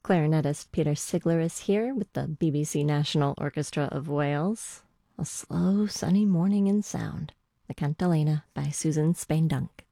Clarinetist Peter Sigler is here with the BBC National Orchestra of Wales. A slow, sunny morning in sound, the Cantilena by Susan Spain-Dunk.